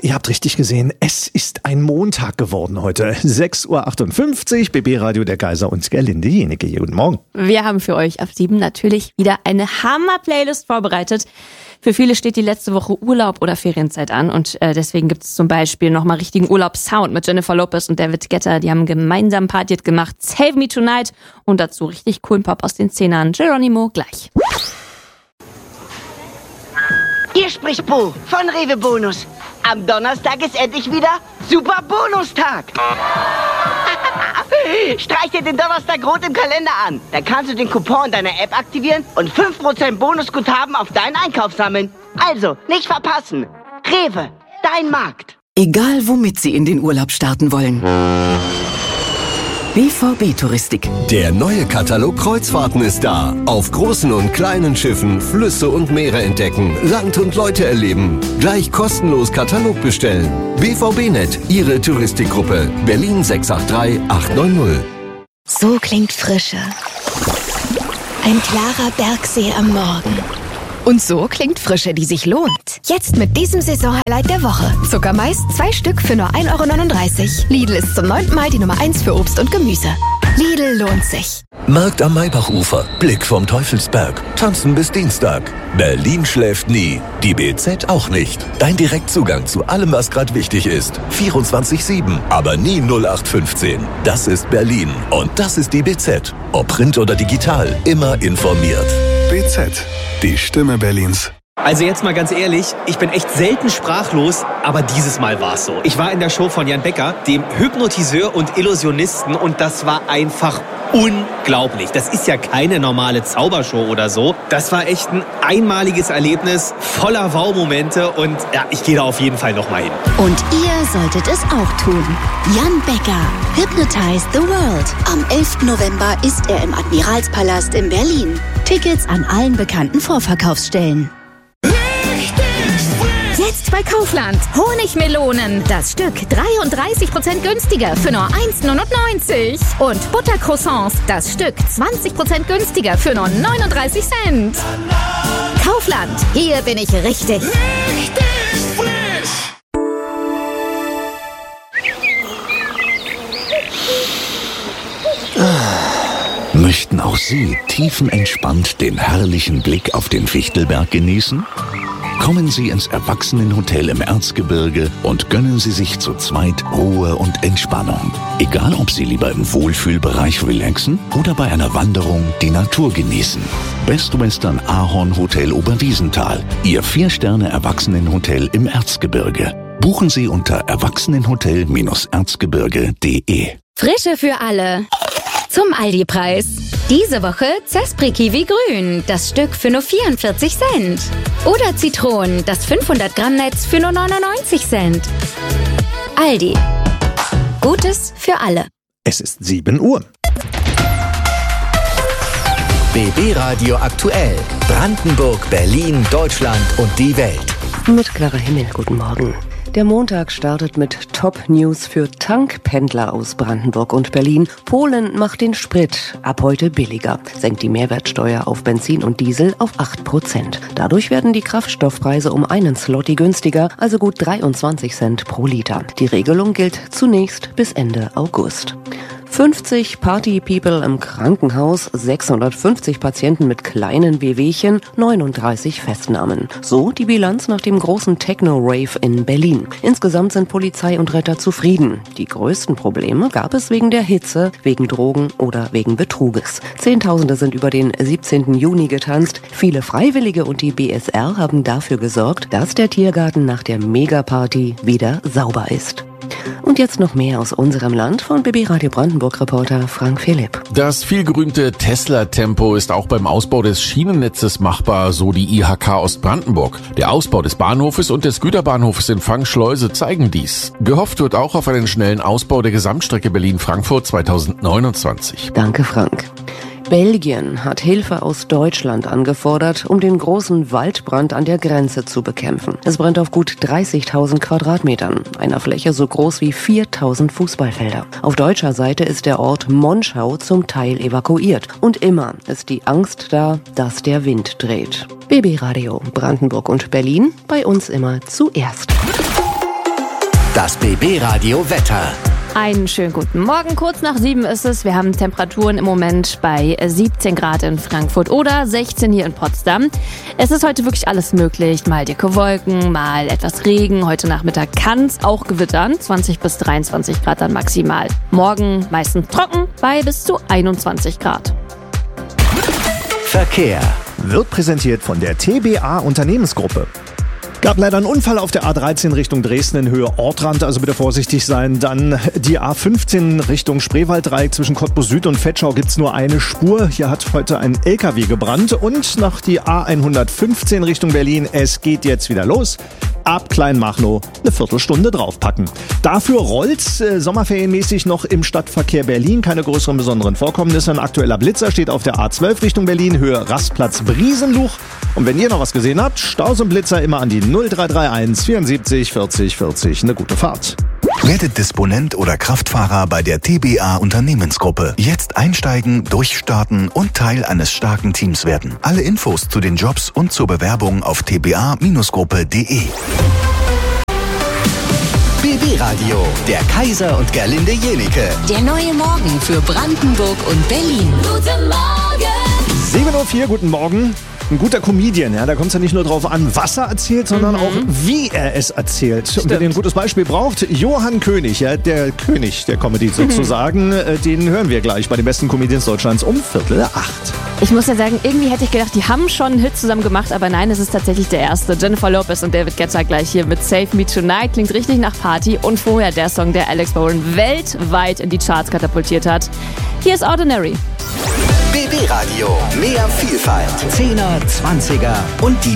ihr habt richtig gesehen, es ist ein Montag geworden heute. 6.58 Uhr, BB Radio der Geiser und Gerlinde Jenecke. Guten Morgen. Wir haben für euch ab 7 natürlich wieder eine Hammer-Playlist vorbereitet. Für viele steht die letzte Woche Urlaub oder Ferienzeit an und deswegen gibt es zum Beispiel nochmal richtigen Urlaubssound mit Jennifer Lopez und David Guetta. Die haben gemeinsam Party gemacht, Save Me Tonight und dazu richtig coolen Pop aus den 10ern. Geronimo gleich. Hier spricht Bo von Rewe Bonus. Am Donnerstag ist endlich wieder Super Bonustag. Streich dir den Donnerstag rot im Kalender an. Dann kannst du den Coupon deiner App aktivieren und 5% Bonusguthaben auf deinen Einkauf sammeln. Also, nicht verpassen. Rewe, dein Markt. Egal womit Sie in den Urlaub starten wollen. BVB Touristik. Der neue Katalog Kreuzfahrten ist da. Auf großen und kleinen Schiffen Flüsse und Meere entdecken, Land und Leute erleben. Gleich kostenlos Katalog bestellen. BVB-Net, Ihre Touristikgruppe. Berlin 683 890. So klingt Frische. Ein klarer Bergsee am Morgen. Und so klingt Frische, die sich lohnt. Jetzt mit diesem Saisonhighlight der Woche. Zuckermais 2 Stück für nur 1,39 €. Lidl ist zum 9. Mal die Nummer 1 für Obst und Gemüse. Lidl lohnt sich. Markt am Maybachufer, Blick vom Teufelsberg, tanzen bis Dienstag. Berlin schläft nie, die BZ auch nicht. Dein Direktzugang zu allem, was gerade wichtig ist. 24/7, aber nie 0815. Das ist Berlin und das ist die BZ. Ob Print oder digital, immer informiert. BZ, die Stimme Berlins. Also jetzt mal ganz ehrlich, ich bin echt selten sprachlos, aber dieses Mal war es so. Ich war in der Show von Jan Becker, dem Hypnotiseur und Illusionisten, und das war einfach unglaublich. Das ist ja keine normale Zaubershow oder so. Das war echt ein einmaliges Erlebnis, voller Wow-Momente, und ja, ich gehe da auf jeden Fall nochmal hin. Und ihr solltet es auch tun. Jan Becker, Hypnotize the World. Am 11. November ist er im Admiralspalast in Berlin. Tickets an allen bekannten Vorverkaufsstellen. Jetzt bei Kaufland. Honigmelonen. Das Stück 33% günstiger für nur 1,99 €. Und Buttercroissants. Das Stück 20% günstiger für nur 39 Cent. Kaufland. Hier bin ich richtig. Möchten auch Sie tiefenentspannt den herrlichen Blick auf den Fichtelberg genießen? Kommen Sie ins Erwachsenenhotel im Erzgebirge und gönnen Sie sich zu zweit Ruhe und Entspannung. Egal, ob Sie lieber im Wohlfühlbereich relaxen oder bei einer Wanderung die Natur genießen. Best Western Ahorn Hotel Oberwiesenthal, Ihr 4-Sterne-Erwachsenenhotel im Erzgebirge. Buchen Sie unter erwachsenenhotel-erzgebirge.de. Frische für alle. Zum Aldi-Preis. Diese Woche Zespri Kiwi Grün, das Stück für nur 44 Cent. Oder Zitronen, das 500 Gramm Netz für nur 99 Cent. Aldi. Gutes für alle. Es ist 7 Uhr. BB Radio aktuell. Brandenburg, Berlin, Deutschland und die Welt. Mit Clara Himmel, guten Morgen. Der Montag startet mit Top-News für Tankpendler aus Brandenburg und Berlin. Polen macht den Sprit ab heute billiger, senkt die Mehrwertsteuer auf Benzin und Diesel auf 8%. Dadurch werden die Kraftstoffpreise um einen Zloty günstiger, also gut 23 Cent pro Liter. Die Regelung gilt zunächst bis Ende August. 50 Party-People im Krankenhaus, 650 Patienten mit kleinen Wehwehchen, 39 Festnahmen. So die Bilanz nach dem großen Techno-Rave in Berlin. Insgesamt sind Polizei und Retter zufrieden. Die größten Probleme gab es wegen der Hitze, wegen Drogen oder wegen Betruges. Zehntausende sind über den 17. Juni getanzt. Viele Freiwillige und die BSR haben dafür gesorgt, dass der Tiergarten nach der Megaparty wieder sauber ist. Und jetzt noch mehr aus unserem Land von BB Radio Brandenburg-Reporter Frank Philipp. Das vielgerühmte Tesla-Tempo ist auch beim Ausbau des Schienennetzes machbar, so die IHK Ostbrandenburg. Der Ausbau des Bahnhofes und des Güterbahnhofes in Fangschleuse zeigen dies. Gehofft wird auch auf einen schnellen Ausbau der Gesamtstrecke Berlin-Frankfurt 2029. Danke, Frank. Belgien hat Hilfe aus Deutschland angefordert, um den großen Waldbrand an der Grenze zu bekämpfen. Es brennt auf gut 30.000 Quadratmetern, einer Fläche so groß wie 4.000 Fußballfelder. Auf deutscher Seite ist der Ort Monschau zum Teil evakuiert. Und immer ist die Angst da, dass der Wind dreht. BB Radio Brandenburg und Berlin, bei uns immer zuerst. Das BB Radio Wetter. Einen schönen guten Morgen. Kurz nach 7 ist es. Wir haben Temperaturen im Moment bei 17 Grad in Frankfurt oder 16 hier in Potsdam. Es ist heute wirklich alles möglich. Mal dicke Wolken, mal etwas Regen. Heute Nachmittag kann es auch gewittern. 20 bis 23 Grad dann maximal. Morgen meistens trocken bei bis zu 21 Grad. Verkehr wird präsentiert von der TBA Unternehmensgruppe. Gab leider einen Unfall auf der A13 Richtung Dresden in Höhe Ortrand, also bitte vorsichtig sein. Dann die A15 Richtung Spreewalddreieck zwischen Cottbus Süd und Vetschau gibt's nur eine Spur. Hier hat heute ein LKW gebrannt und nach die A115 Richtung Berlin. Es geht jetzt wieder los. Ab Kleinmachnow eine Viertelstunde draufpacken. Dafür rollt's sommerferienmäßig noch im Stadtverkehr Berlin. Keine größeren besonderen Vorkommnisse. Ein aktueller Blitzer steht auf der A12 Richtung Berlin, Höhe Rastplatz Briesenluch. Und wenn ihr noch was gesehen habt, Staus und Blitzer immer an die 0331 74 40 40. Eine gute Fahrt. Werdet Disponent oder Kraftfahrer bei der TBA Unternehmensgruppe. Jetzt einsteigen, durchstarten und Teil eines starken Teams werden. Alle Infos zu den Jobs und zur Bewerbung auf tba-gruppe.de. BB Radio, der Kaiser und Gerlinde Jenike. Der neue Morgen für Brandenburg und Berlin. Guten Morgen! 7:04 Uhr, guten Morgen. Ein guter Comedian, ja, da kommt es ja nicht nur drauf an, was er erzählt, sondern auch, wie er es erzählt. Stimmt. Und wer ein gutes Beispiel braucht, Johann König, ja, der König der Comedy sozusagen, den hören wir gleich bei den besten Comedians Deutschlands um 7:45. Ich muss ja sagen, irgendwie hätte ich gedacht, die haben schon einen Hit zusammen gemacht, aber nein, es ist tatsächlich der erste. Jennifer Lopez und David Guetta gleich hier mit Save Me Tonight. Klingt richtig nach Party. Und vorher der Song, der Alex Bowen weltweit in die Charts katapultiert hat. Hier ist Ordinary. BB Radio, mehr Vielfalt, 10er, 20er und die